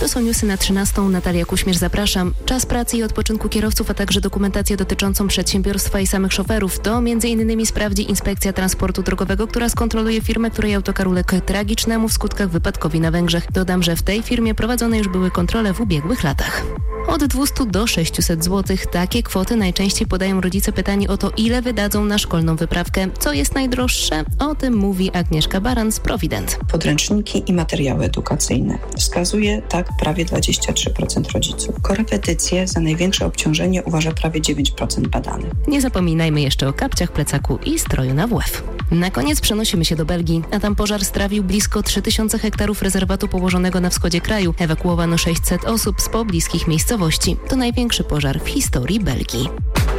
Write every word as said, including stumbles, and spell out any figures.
To są newsy na trzynastą. Natalia Kuśmierz, zapraszam. Czas pracy i odpoczynku kierowców, a także dokumentację dotyczącą przedsiębiorstwa i samych szoferów. To między innymi sprawdzi Inspekcja Transportu Drogowego, która skontroluje firmę, której autokar uległ tragicznemu w skutkach wypadkowi na Węgrzech. Dodam, że w tej firmie prowadzone już były kontrole w ubiegłych latach. Od dwieście do sześciuset złotych. Takie kwoty najczęściej podają rodzice pytani o to, ile wydadzą na szkolną wyprawkę. Co jest najdroższe? O tym mówi Agnieszka Baran z Provident. Podręczniki i materiały edukacyjne. Wskazuje tak prawie dwadzieścia trzy procent rodziców. Korepetycje za największe obciążenie uważa prawie dziewięć procent badanych. Nie zapominajmy jeszcze o kapciach, plecaku i stroju na W F. Na koniec przenosimy się do Belgii, a tam pożar strawił blisko trzy tysiące hektarów rezerwatu położonego na wschodzie kraju. Ewakuowano sześćset osób z pobliskich miejscowości. To największy pożar w historii Belgii.